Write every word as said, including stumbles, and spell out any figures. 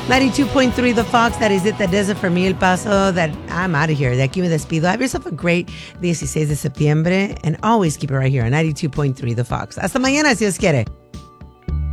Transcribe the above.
ninety-two point three The Fox, that is it. That does it for me, El Paso. That I'm out of here. De aquí me despido. Have yourself a great dieciséis de septiembre. And always keep it right here on ninety-two point three The Fox. Hasta mañana, si Dios quiere.